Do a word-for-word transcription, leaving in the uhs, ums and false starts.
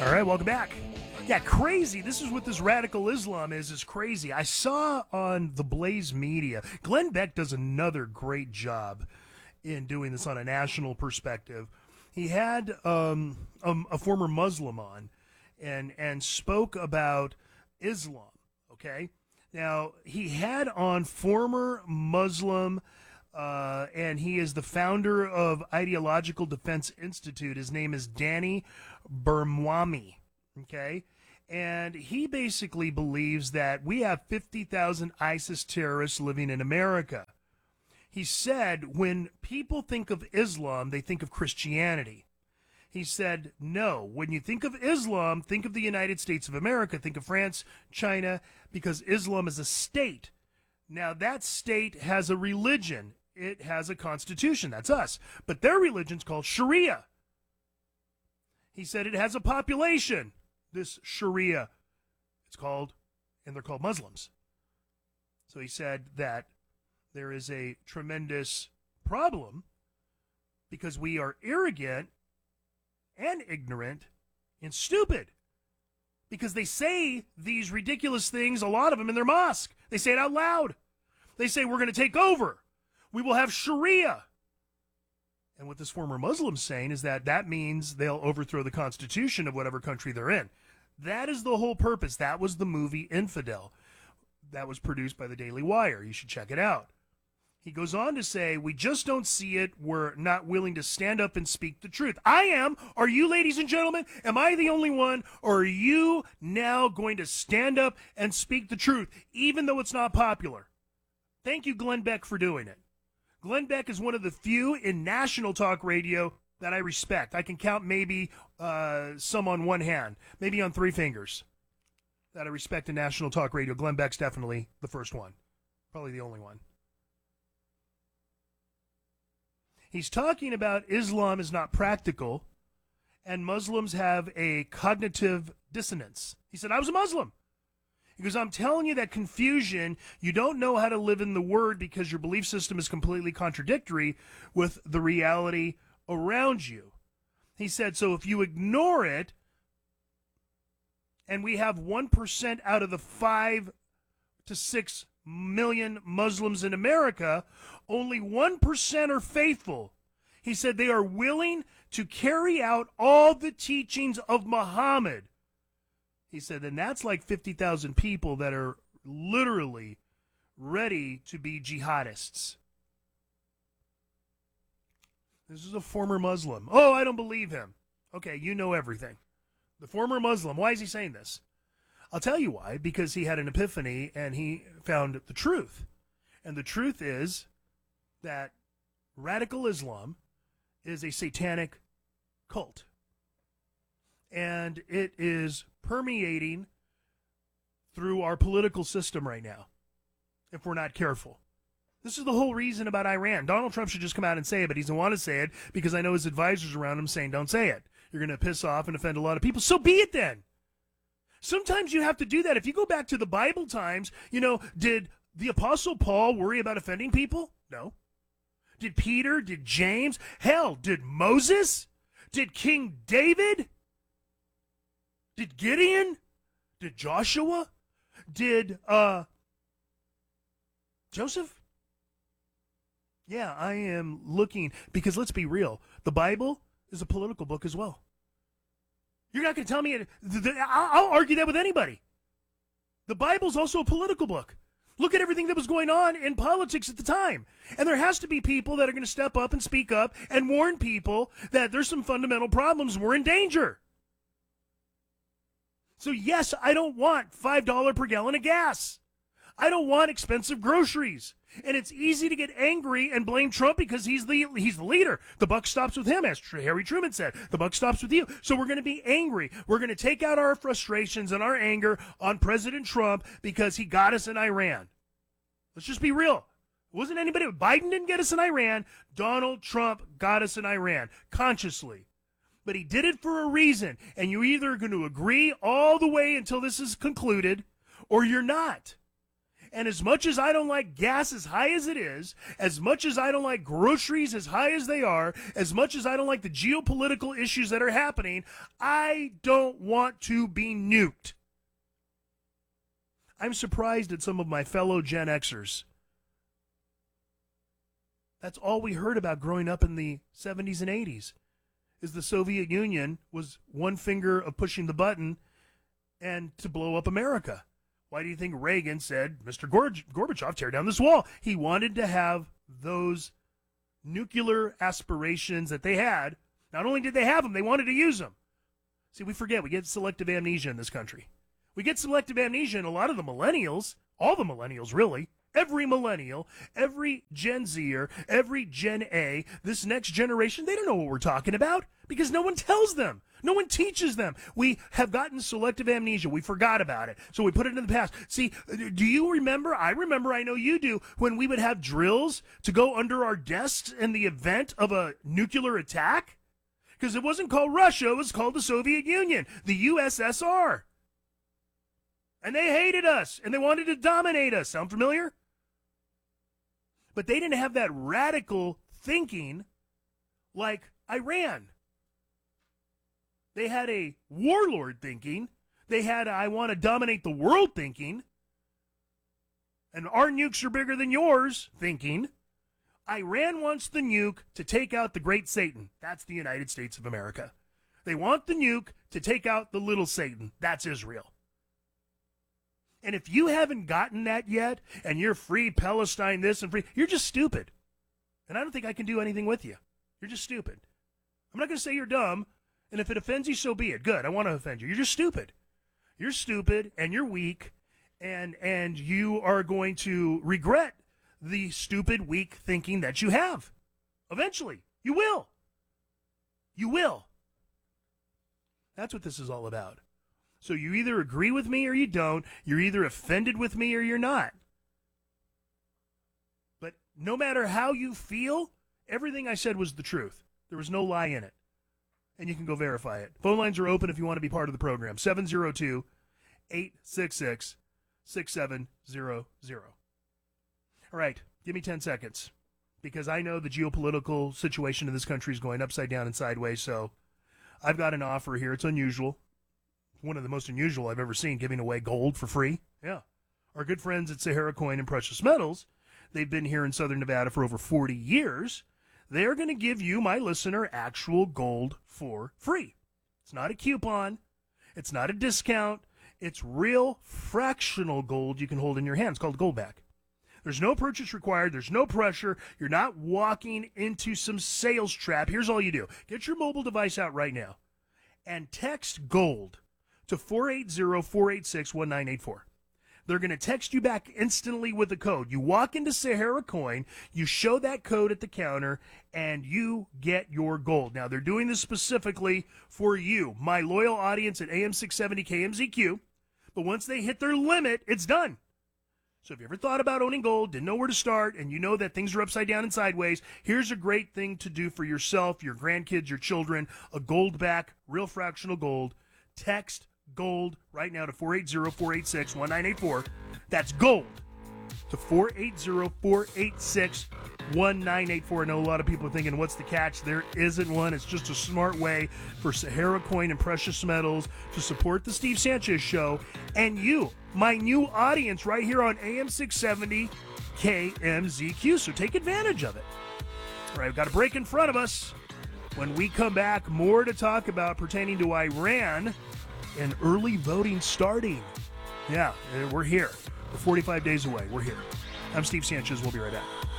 All right, welcome back. Yeah, crazy. This is what this radical Islam is, is crazy. I saw on the Blaze Media, Glenn Beck does another great job in doing this on a national perspective. He had um, a, a former Muslim on and, and spoke about Islam, okay? Now, he had on former Muslim, uh, and he is the founder of Ideological Defense Institute. His name is Danny Bermwami, okay? And he basically believes that we have fifty thousand ISIS terrorists living in America. He said when people think of Islam, they think of Christianity. He said, no, when you think of Islam, think of the United States of America, think of France, China, because Islam is a state. Now, that state has a religion. It has a constitution. That's us. But their religion's called Sharia. He said it has a population. This Sharia, it's called, and they're called Muslims. So he said that there is a tremendous problem because we are arrogant and ignorant and stupid because they say these ridiculous things, a lot of them in their mosque. They say it out loud. They say we're going to take over. We will have Sharia. And what this former Muslim's saying is that that means they'll overthrow the constitution of whatever country they're in. That is the whole purpose. That was the movie Infidel. That was produced by the Daily Wire. You should check it out. He goes on to say, we just don't see it. We're not willing to stand up and speak the truth. I am. Are you, ladies and gentlemen? Am I the only one? Or are you now going to stand up and speak the truth, even though it's not popular? Thank you, Glenn Beck, for doing it. Glenn Beck is one of the few in national talk radio that I respect. I can count maybe uh, some on one hand, maybe on three fingers that I respect in national talk radio. Glenn Beck's definitely the first one, probably the only one. He's talking about Islam is not practical and Muslims have a cognitive dissonance. He said, I was a Muslim. He goes, I'm telling you that confusion, you don't know how to live in the word because your belief system is completely contradictory with the reality around you. He said, so if you ignore it, and we have one percent out of the five to six million Muslims in America, only one percent are faithful. He said they are willing to carry out all the teachings of Muhammad. He said, and that's like fifty thousand people that are literally ready to be jihadists. This is a former Muslim. Oh, I don't believe him. Okay, you know everything. The former Muslim, why is he saying this? I'll tell you why, because he had an epiphany and he found the truth. And the truth is that radical Islam is a satanic cult. And it is permeating through our political system right now, if we're not careful. This is the whole reason about Iran. Donald Trump should just come out and say it, but he doesn't want to say it because I know his advisors around him saying, don't say it. You're going to piss off and offend a lot of people. So be it then. Sometimes you have to do that. If you go back to the Bible times, you know, did the Apostle Paul worry about offending people? No. Did Peter? Did James? Hell, did Moses? Did King David? Did Gideon? Did Joshua? Did uh, Joseph? Yeah, I am looking, because let's be real, the Bible is a political book as well. You're not going to tell me, it, the, the, I'll, I'll argue that with anybody. The Bible's also a political book. Look at everything that was going on in politics at the time. And there has to be people that are going to step up and speak up and warn people that there's some fundamental problems, we're in danger. So yes, I don't want five dollars per gallon of gas. I don't want expensive groceries. And it's easy to get angry and blame Trump because he's the he's the leader. The buck stops with him, as Harry Truman said. The buck stops with you. So we're going to be angry. We're going to take out our frustrations and our anger on President Trump because he got us in Iran. Let's just be real. It wasn't anybody. Biden didn't get us in Iran. Donald Trump got us in Iran consciously. But he did it for a reason. And you're either going to agree all the way until this is concluded or you're not. And as much as I don't like gas as high as it is, as much as I don't like groceries as high as they are, as much as I don't like the geopolitical issues that are happening, I don't want to be nuked. I'm surprised at some of my fellow Gen Xers. That's all we heard about growing up in the seventies and eighties, is the Soviet Union was one finger of pushing the button and to blow up America. Why do you think Reagan said, Mister Gorbachev, tear down this wall? He wanted to have those nuclear aspirations that they had. Not only did they have them, they wanted to use them. See, we forget. We get selective amnesia in this country. We get selective amnesia in a lot of the millennials, all the millennials, really. Every millennial, every Gen Zer, every Gen A, this next generation, they don't know what we're talking about because no one tells them. No one teaches them. We have gotten selective amnesia. We forgot about it. So we put it in the past. See, do you remember? I remember, I know you do, when we would have drills to go under our desks in the event of a nuclear attack? Because it wasn't called Russia. It was called the Soviet Union, the U S S R. And they hated us, and they wanted to dominate us. Sound familiar? But they didn't have that radical thinking like Iran. They had a warlord thinking. They had a, I want to dominate the world thinking. And our nukes are bigger than yours thinking. Iran wants the nuke to take out the great Satan. That's the United States of America. They want the nuke to take out the little Satan. That's Israel. And if you haven't gotten that yet, and you're free Palestine this and free, you're just stupid. And I don't think I can do anything with you. You're just stupid. I'm not going to say you're dumb, and if it offends you, so be it. Good, I want to offend you. You're just stupid. You're stupid, and you're weak, and and you are going to regret the stupid, weak thinking that you have. Eventually. You will. You will. That's what this is all about. So you either agree with me or you don't. You're either offended with me or you're not. But no matter how you feel, everything I said was the truth. There was no lie in it. And you can go verify it. Phone lines are open if you want to be part of the program. seven oh two, eight six six, six seven zero zero. All right, give me ten seconds. Because I know the geopolitical situation in this country is going upside down and sideways. So I've got an offer here. It's unusual. One of the most unusual I've ever seen, giving away gold for free. Yeah. Our good friends at Sahara Coin and Precious Metals, they've been here in Southern Nevada for over forty years. They're going to give you, my listener, actual gold for free. It's not a coupon. It's not a discount. It's real fractional gold you can hold in your hand. It's called Goldback. There's no purchase required. There's no pressure. You're not walking into some sales trap. Here's all you do. Get your mobile device out right now and text GOLD to four eight zero, four eight six, one nine eight four. They're going to text you back instantly with a code. You walk into Sahara Coin, you show that code at the counter, and you get your gold. Now, they're doing this specifically for you, my loyal audience at A M six seventy K M Z Q. But once they hit their limit, it's done. So if you ever thought about owning gold, didn't know where to start, and you know that things are upside down and sideways, here's a great thing to do for yourself, your grandkids, your children, a gold back, real fractional gold. Text GOLD right now to four eight zero, four eight six, one nine eight four. That's GOLD to four eight zero, four eight six, one nine eight four. I know a lot of people are thinking, what's the catch? There isn't one. It's just a smart way for Sahara Coin and Precious Metals to support the Steve Sanchez Show and you, my new audience right here on A M six seventy K M Z Q. So take advantage of it. All right, we've got a break in front of us. When we come back, more to talk about pertaining to Iran and early voting starting. Yeah, we're here. We're forty-five days away. We're here. I'm Steve Sanchez. We'll be right back.